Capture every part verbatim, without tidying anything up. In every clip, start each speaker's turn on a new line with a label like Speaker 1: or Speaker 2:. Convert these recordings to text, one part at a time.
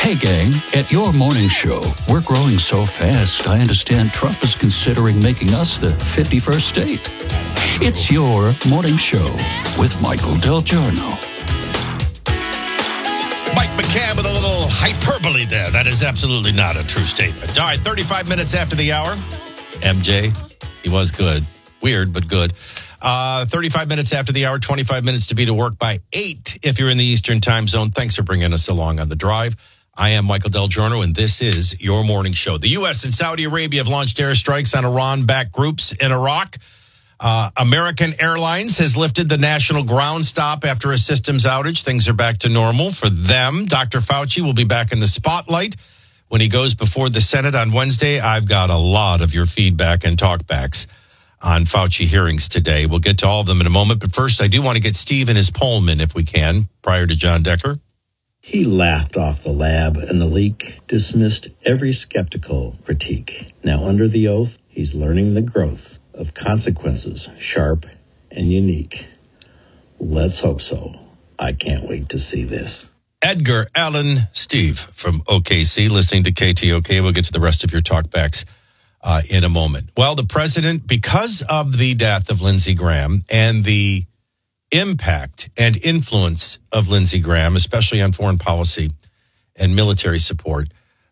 Speaker 1: Hey, gang, at your morning show, we're growing so fast, I understand Trump is considering making us the fifty-first state. It's your morning show with Michael Del Giorno.
Speaker 2: Mike McCann with a little hyperbole there. That is absolutely not a true statement. All right, thirty-five minutes after the hour. M J, he was good. Weird, but good. Uh, thirty-five minutes after the hour, twenty-five minutes to be to work by eight if you're in the Eastern time zone. Thanks for bringing us along on the drive. I am Michael Del Giorno, and this is your morning show. The U S and Saudi Arabia have launched airstrikes on Iran-backed groups in Iraq. Uh, American Airlines has lifted the national ground stop after a systems outage. Things are back to normal for them. Doctor Fauci will be back in the spotlight when he goes before the Senate on Wednesday. I've got a lot of your feedback and talkbacks on Fauci hearings today. We'll get to all of them in a moment. But first, I do want to get Steve and his Pullman, if we can, prior to John Decker.
Speaker 3: He laughed off the lab, and the leak dismissed every skeptical critique. Now, under the oath, he's learning the growth of consequences, sharp and unique. Let's hope so. I can't wait to see this.
Speaker 2: Edgar Allan Steve from O K C, listening to K T O K. We'll get to the rest of your talkbacks uh, in a moment. Well, the president, because of the death of Lindsey Graham and the impact and influence of Lindsey Graham, especially on foreign policy and military support,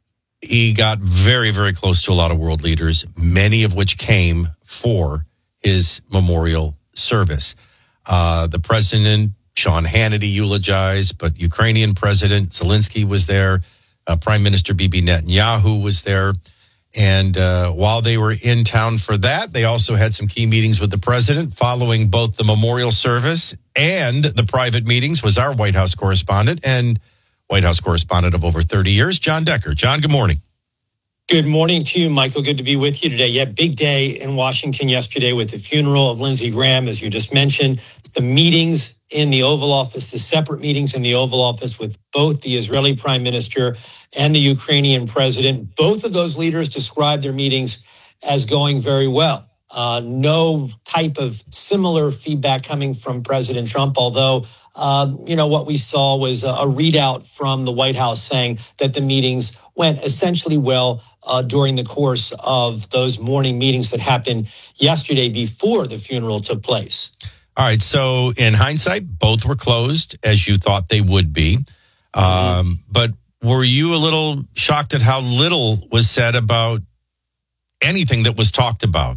Speaker 2: he got very, very close to a lot of world leaders, many of which came for his memorial service. Uh, the president, Sean Hannity, eulogized, but Ukrainian President Zelensky was there. Uh, Prime Minister Bibi Netanyahu was there. And uh, while they were in town for that, they also had some key meetings with the president. Following both the memorial service and the private meetings was our White House correspondent and White House correspondent of over thirty years, John Decker. John, good morning.
Speaker 4: Good morning to you, Michael. Good to be with you today. Yeah, big day in Washington yesterday with the funeral of Lindsey Graham, as you just mentioned. The meetings in the Oval Office, the separate meetings in the Oval Office with both the Israeli Prime Minister and the Ukrainian President. Both of those leaders described their meetings as going very well. Uh, no type of similar feedback coming from President Trump, although, um, you know, what we saw was a, a readout from the White House saying that the meetings went essentially well uh, during the course of those morning meetings that happened yesterday before the funeral took place.
Speaker 2: All right. So in hindsight, both were closed as you thought they would be. Um, mm-hmm. But were you a little shocked at how little was said about anything that was talked about?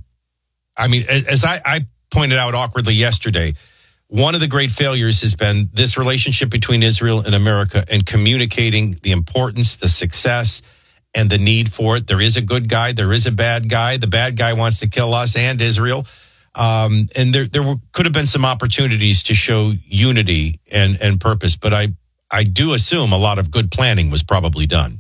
Speaker 2: I mean, as I, I pointed out awkwardly yesterday, one of the great failures has been this relationship between Israel and America and communicating the importance, the success, and the need for it. There is a good guy. There is a bad guy. The bad guy wants to kill us and Israel. Um, and there, there were, could have been some opportunities to show unity and, and purpose. But I, I do assume a lot of good planning was probably done.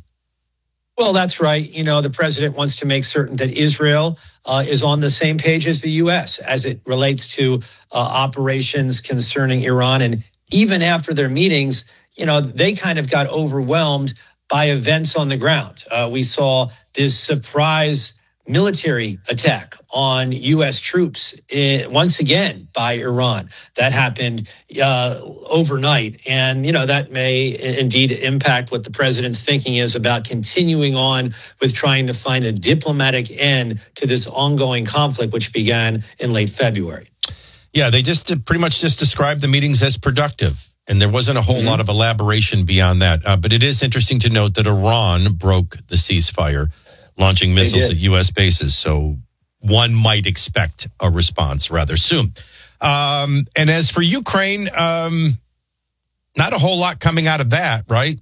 Speaker 4: Well, that's right. You know, the president wants to make certain that Israel uh, is on the same page as the U S as it relates to uh, operations concerning Iran. And even after their meetings, you know, they kind of got overwhelmed by events on the ground. Uh, we saw this surprise military attack on U S troops in, once again by Iran. That happened uh, overnight. And, you know, that may indeed impact what the president's thinking is about continuing on with trying to find a diplomatic end to this ongoing conflict, which began in late February.
Speaker 2: Yeah, they just pretty much just described the meetings as productive. And there wasn't a whole mm-hmm. lot of elaboration beyond that. Uh, but it is interesting to note that Iran broke the ceasefire, launching missiles at U S bases. So one might expect a response rather soon. Um, and as for Ukraine, um, not a whole lot coming out of that, right?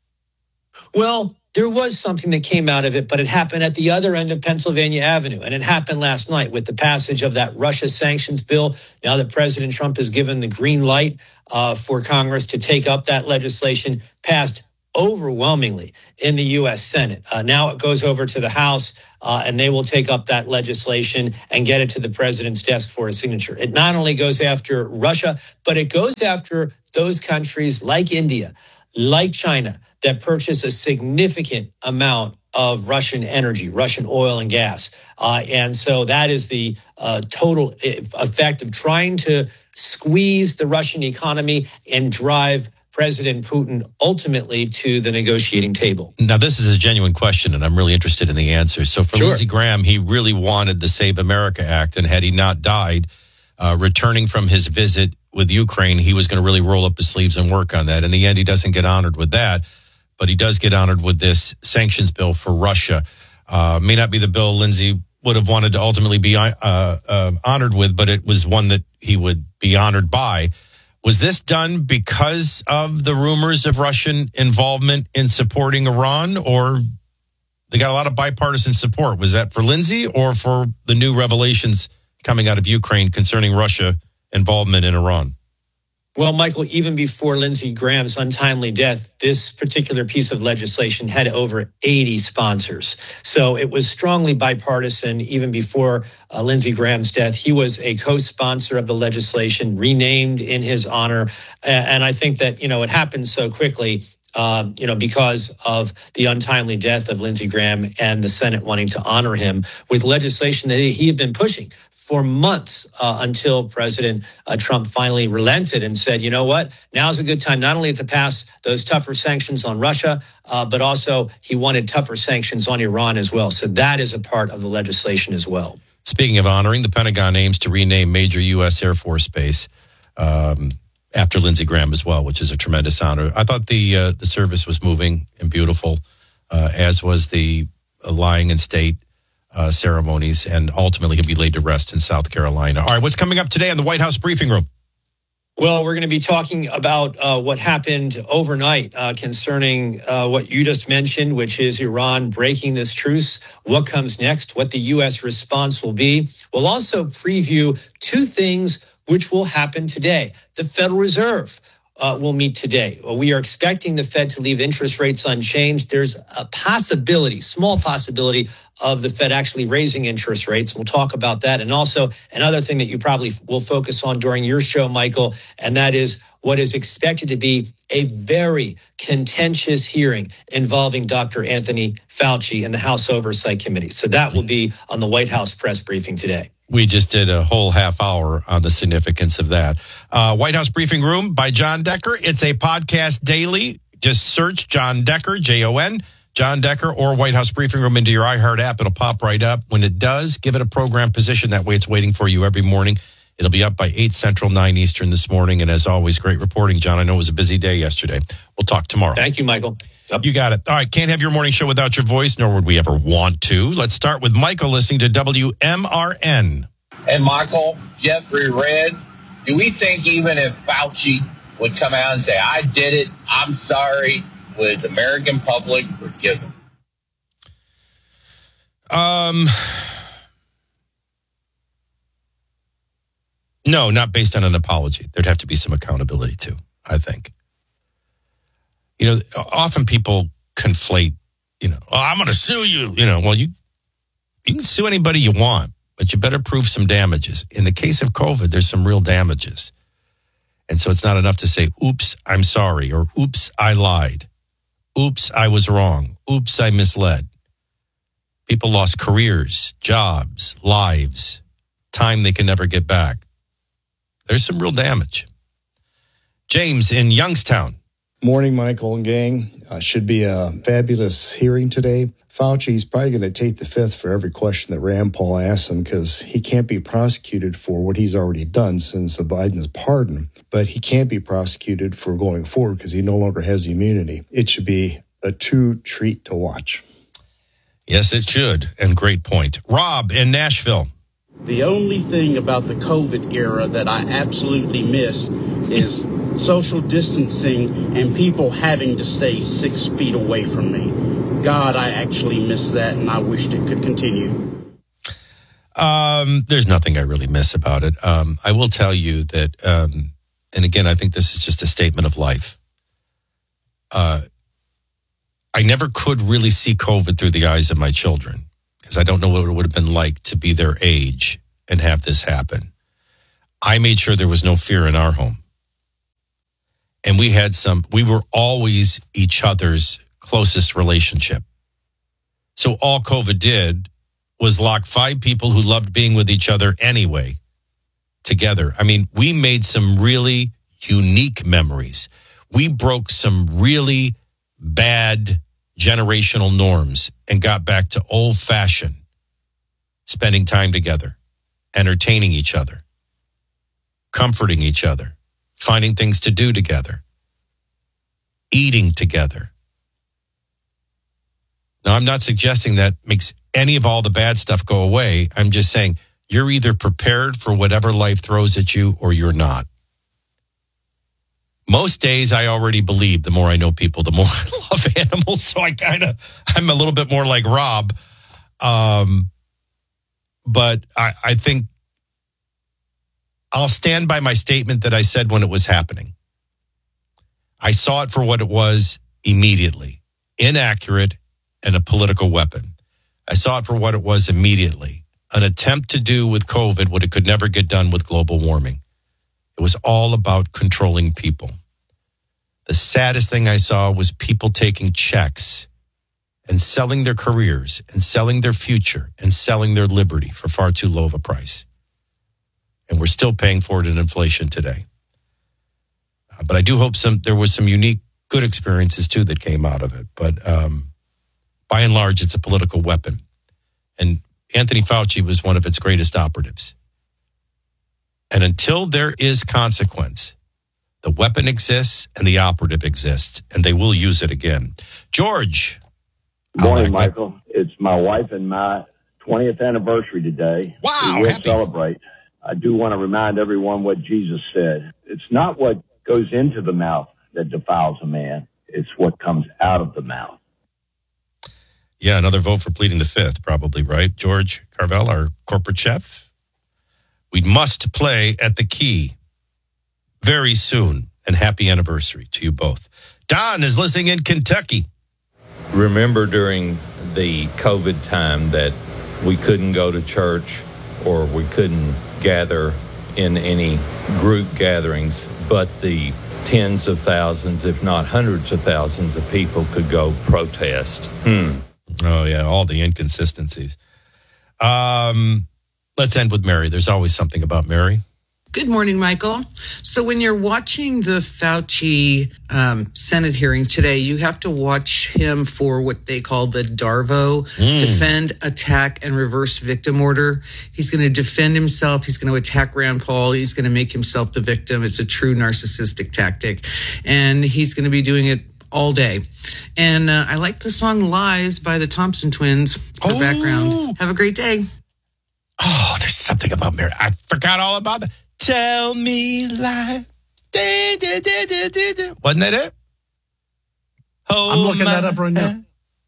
Speaker 4: Well, there was something that came out of it, but it happened at the other end of Pennsylvania Avenue. And it happened last night with the passage of that Russia sanctions bill. Now that President Trump has given the green light uh, for Congress to take up that legislation, passed overwhelmingly in the U S Senate. Uh, now it goes over to the House, uh, and they will take up that legislation and get it to the president's desk for a signature. It not only goes after Russia, but it goes after those countries like India, like China, that purchase a significant amount of Russian energy, Russian oil and gas. Uh, and so that is the uh, total effect of trying to squeeze the Russian economy and drive President Putin ultimately to the negotiating table.
Speaker 2: Now, this is a genuine question, and I'm really interested in the answer. So for
Speaker 4: Sure.
Speaker 2: Lindsey Graham, he really wanted the Save America Act, and had he not died, uh, returning from his visit with Ukraine, he was going to really roll up his sleeves and work on that. In the end, he doesn't get honored with that, but he does get honored with this sanctions bill for Russia. Uh, may not be the bill Lindsey would have wanted to ultimately be uh, uh, honored with, but it was one that he would be honored by. Was this done because of the rumors of Russian involvement in supporting Iran, or they got a lot of bipartisan support? Was that for Lindsey or for the new revelations coming out of Ukraine concerning Russia involvement in Iran?
Speaker 4: Well, Michael, even before Lindsey Graham's untimely death, this particular piece of legislation had over eighty sponsors. So it was strongly bipartisan even before uh, Lindsey Graham's death. He was a co-sponsor of the legislation, renamed in his honor. And I think that, you know, it happened so quickly, uh, you know, because of the untimely death of Lindsey Graham and the Senate wanting to honor him with legislation that he had been pushing for months uh, until President uh, Trump finally relented and said, you know what, now's a good time not only to pass those tougher sanctions on Russia, uh, but also he wanted tougher sanctions on Iran as well. So that is a part of the legislation as well.
Speaker 2: Speaking of honoring, the Pentagon aims to rename major U S Air Force Base um, after Lindsey Graham as well, which is a tremendous honor. I thought the uh, the service was moving and beautiful, uh, as was the uh, lying in state Uh, ceremonies, and ultimately he'll be laid to rest in South Carolina. All right, what's coming up today on the White House Briefing Room?
Speaker 4: Well, we're going to be talking about uh, what happened overnight uh, concerning uh, what you just mentioned, which is Iran breaking this truce. What comes next, what the U S response will be. We'll also preview two things which will happen today. The Federal Reserve Uh, will meet today. Well, we are expecting the Fed to leave interest rates unchanged. There's a possibility, small possibility, of the Fed actually raising interest rates. We'll talk about that. And also another thing that you probably will focus on during your show, Michael, and that is what is expected to be a very contentious hearing involving Doctor Anthony Fauci and the House Oversight Committee. So that will be on the White House press briefing today.
Speaker 2: We just did a whole half hour on the significance of that. Uh, White House Briefing Room by John Decker. It's a podcast daily. Just search John Decker, J O N, John Decker, or White House Briefing Room into your iHeart app. It'll pop right up. When it does, give it a program position. That way it's waiting for you every morning. It'll be up by eight Central, nine Eastern this morning. And as always, great reporting, John. I know it was a busy day yesterday. We'll talk tomorrow.
Speaker 4: Thank you, Michael. Yep.
Speaker 2: You got it. All right, can't have your morning show without your voice, nor would we ever want to. Let's start with Michael listening to W M R N.
Speaker 5: And Michael, Jeffrey Red, do we think even if Fauci would come out and say, I did it, I'm sorry, would the American public forgive him?
Speaker 2: Um, no, not based on an apology. There'd have to be some accountability too, I think. You know, often people conflate, you know, oh, I'm going to sue you. You know, well, you you can sue anybody you want, but you better prove some damages. In the case of COVID, there's some real damages. And so it's not enough to say, oops, I'm sorry, or oops, I lied. Oops, I was wrong. Oops, I misled. People lost careers, jobs, lives, time they can never get back. There's some real damage. James in Youngstown.
Speaker 6: Morning, Michael and gang. Uh, should be a fabulous hearing today. Fauci's probably going to take the fifth for every question that Rand Paul asks him because he can't be prosecuted for what he's already done since the Biden's pardon, but he can't be prosecuted for going forward because he no longer has immunity. It should be a true treat to watch.
Speaker 2: Yes, it should. And great point. Rob in Nashville.
Speaker 7: The only thing about the COVID era that I absolutely miss is social distancing and people having to stay six feet away from me. God, I actually miss that, and I wished it could continue.
Speaker 2: Um, there's nothing I really miss about it. Um, I will tell you that, um, and again, I think this is just a statement of life. Uh, I never could really see COVID through the eyes of my children because I don't know what it would have been like to be their age and have this happen. I made sure there was no fear in our home. And we had some, we were always each other's closest relationship. So all COVID did was lock five people who loved being with each other anyway together. I mean, we made some really unique memories. We broke some really bad generational norms and got back to old-fashioned spending time together, entertaining each other, comforting each other, finding things to do together, eating together. Now, I'm not suggesting that makes any of all the bad stuff go away. I'm just saying you're either prepared for whatever life throws at you or you're not. Most days I already believe the more I know people, the more I love animals. So I kind of, I'm a little bit more like Rob. Um, but I, I think I'll stand by my statement that I said when it was happening. I saw it for what it was immediately. Inaccurate and a political weapon. I saw it for what it was immediately. An attempt to do with COVID what it could never get done with global warming. It was all about controlling people. The saddest thing I saw was people taking checks and selling their careers and selling their future and selling their liberty for far too low of a price. And we're still paying for it in inflation today. Uh, but I do hope some there was some unique good experiences too that came out of it. But um, by and large, it's a political weapon. And Anthony Fauci was one of its greatest operatives. And until there is consequence, the weapon exists and the operative exists, and they will use it again. George.
Speaker 8: Good morning, Michael. It's my wife and my twentieth anniversary today.
Speaker 2: Wow.
Speaker 8: We will
Speaker 2: happy.
Speaker 8: celebrate. I do want to remind everyone what Jesus said. It's not what goes into the mouth that defiles a man. It's what comes out of the mouth.
Speaker 2: Yeah, another vote for pleading the fifth, probably, right? George Carvel, our corporate chef. We must play at the Key very soon. And happy anniversary to you both. Don is listening in Kentucky.
Speaker 9: Remember during the COVID time that we couldn't go to church or we couldn't gather in any group gatherings, but the tens of thousands, if not hundreds of thousands of people could go protest. Hmm.
Speaker 2: Oh, yeah, all the inconsistencies. Um, let's end with Mary. There's always something about Mary.
Speaker 10: Good morning, Michael. So when you're watching the Fauci um, Senate hearing today, you have to watch him for what they call the DARVO, mm. Defend, Attack, and Reverse Victim Order. He's going to defend himself. He's going to attack Rand Paul. He's going to make himself the victim. It's a true narcissistic tactic. And he's going to be doing it all day. And uh, I like the song Lies by the Thompson Twins for
Speaker 2: oh.
Speaker 10: background. Have a great day.
Speaker 2: Oh, there's something about Mary. I forgot all about that. Tell me lies. Da, da, da, da, da, da. Wasn't that it? Oh,
Speaker 11: I'm looking that up right now.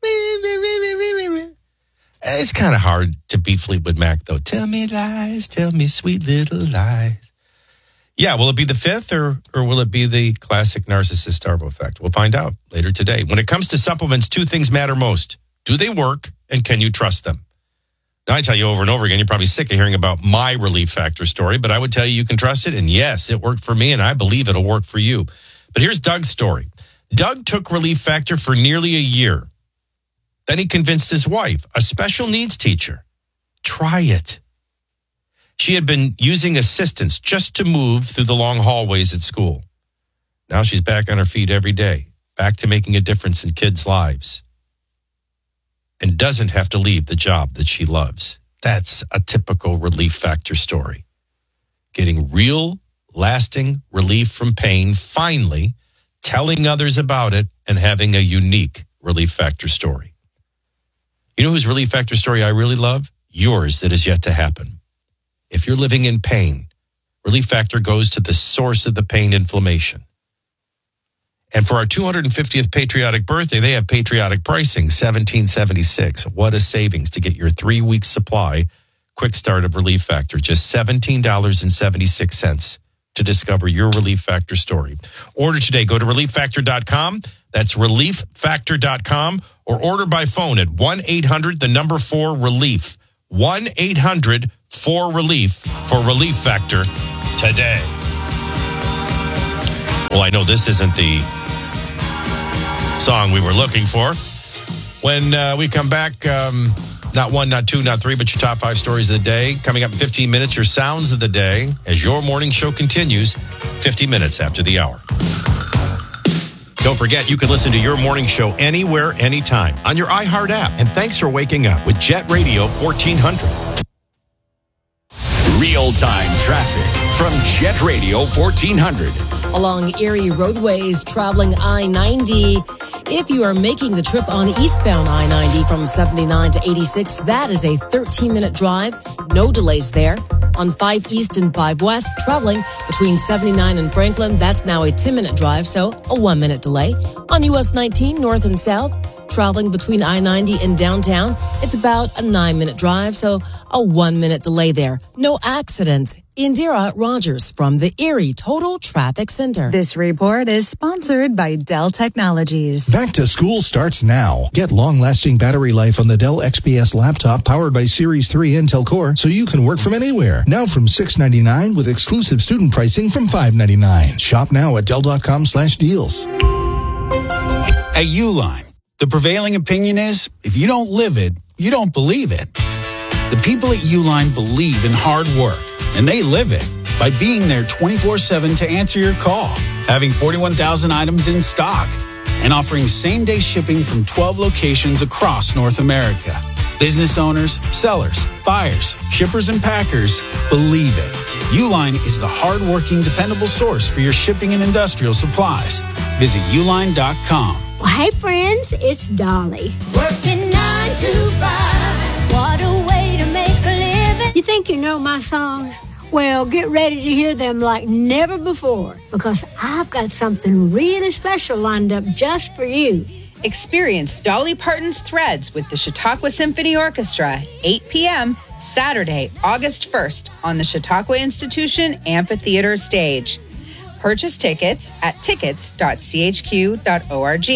Speaker 2: It's kind of hard to beat Fleetwood Mac, though. Tell me lies, tell me sweet little lies. Yeah, will it be the fifth or or will it be the classic narcissist Darvo effect? We'll find out later today. When it comes to supplements, two things matter most. Do they work and can you trust them? Now, I tell you over and over again, you're probably sick of hearing about my Relief Factor story, but I would tell you you can trust it. And yes, it worked for me, and I believe it'll work for you. But here's Doug's story. Doug took Relief Factor for nearly a year. Then he convinced his wife, a special needs teacher, try it. She had been using assistance just to move through the long hallways at school. Now she's back on her feet every day, back to making a difference in kids' lives, and doesn't have to leave the job that she loves. That's a typical Relief Factor story. Getting real, lasting relief from pain, finally telling others about it, and having a unique Relief Factor story. You know whose Relief Factor story I really love? Yours that is yet to happen. If you're living in pain, Relief Factor goes to the source of the pain, inflammation. And for our two hundred fiftieth patriotic birthday, they have patriotic pricing, seventeen seventy-six. What a savings to get your three-week supply, quick start of Relief Factor, just seventeen seventy-six to discover your Relief Factor story. Order today. Go to relief factor dot com. That's relief factor dot com. Or order by phone at one eight hundred, the number four, relief. one eight hundred four relief for Relief Factor today. Well, I know this isn't the song we were looking for. When uh, we come back, um, not one, not two, not three, but your top five stories of the day. Coming up in fifteen minutes, your sounds of the day as your morning show continues fifty minutes after the hour. Don't forget, you can listen to your morning show anywhere, anytime on your iHeart app. And thanks for waking up with Jet Radio fourteen hundred.
Speaker 11: Real-time traffic from Jet Radio fourteen hundred.
Speaker 12: Along Erie roadways traveling I ninety. If you are making the trip on eastbound I ninety from seventy-nine to eighty-six, that is a thirteen-minute drive. No delays there. On five East and five West, traveling between seventy-nine and Franklin, that's now a ten-minute drive, so a one-minute delay. On U S nineteen, north and south, traveling between I ninety and downtown, it's about a nine-minute drive, so a one-minute delay there. No accidents. Indira Rogers from the Erie Total Traffic Center.
Speaker 13: This report is sponsored by Dell Technologies.
Speaker 14: Back to school starts now. Get long-lasting battery life on the Dell X P S laptop powered by Series three Intel Core so you can work from anywhere. Now from six ninety-nine with exclusive student pricing from five ninety-nine. Shop now at Dell.com slash deals.
Speaker 15: At Uline, the prevailing opinion is if you don't live it, you don't believe it. The people at Uline believe in hard work, and they live it by being there twenty-four seven to answer your call, having forty-one thousand items in stock, and offering same-day shipping from twelve locations across North America. Business owners, sellers, buyers, shippers, and packers believe it. Uline is the hard-working, dependable source for your shipping and industrial supplies. Visit uline dot com.
Speaker 16: Well, hey, friends, it's Dolly. Working nine to five. What a way to make a living. You think you know my songs? Well, get ready to hear them like never before, because I've got something really special lined up just for you.
Speaker 17: Experience Dolly Parton's Threads with the Chautauqua Symphony Orchestra, eight p.m., Saturday, August first, on the Chautauqua Institution Amphitheater stage. Purchase tickets at tickets dot c h q dot org.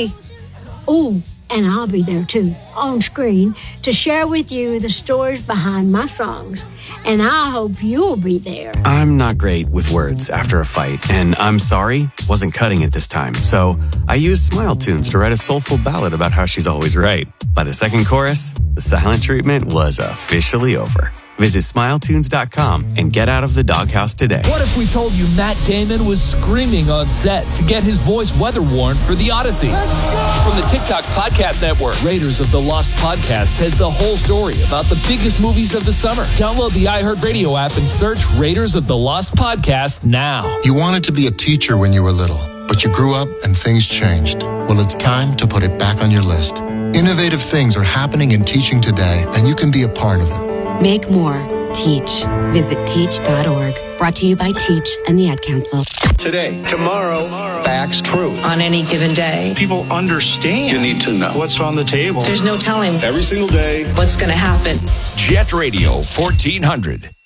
Speaker 16: Oh, and I'll be there too, on screen, to share with you the stories behind my songs. And I hope you'll be there.
Speaker 18: I'm not great with words after a fight, and I'm sorry, wasn't cutting it this time. So I used Smile Tunes to write a soulful ballad about how she's always right. By the second chorus, the silent treatment was officially over. Visit smile tunes dot com and get out of the doghouse today.
Speaker 19: What if we told you Matt Damon was screaming on set to get his voice weather worn for The Odyssey? From the TikTok Podcast Network, Raiders of the Lost Podcast has the whole story about the biggest movies of the summer. Download the iHeartRadio app and search Raiders of the Lost Podcast now.
Speaker 20: You wanted to be a teacher when you were little, but you grew up and things changed. Well, it's time to put it back on your list. Innovative things are happening in teaching today, and you can be a part of it.
Speaker 21: Make more. Teach. Visit teach dot org. Brought to you by Teach and the Ad Council.
Speaker 22: Today, tomorrow, facts, truth.
Speaker 23: On any given day.
Speaker 22: People understand. You need to know what's on the table.
Speaker 23: There's no telling.
Speaker 22: Every single day.
Speaker 23: What's going to happen.
Speaker 11: Jet Radio fourteen hundred.